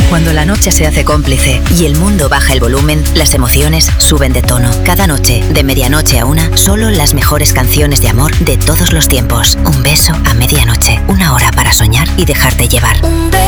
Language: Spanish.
Cuando la noche se hace cómplice y el mundo baja el volumen, las emociones suben de tono. Cada noche, de medianoche a 1, solo las mejores canciones de amor de todos los tiempos. Un beso a medianoche. 1 hora para soñar y dejarte llevar.